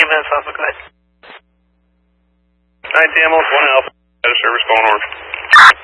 minutes off, go ahead. 9 TM, 1 Alpha, service going over.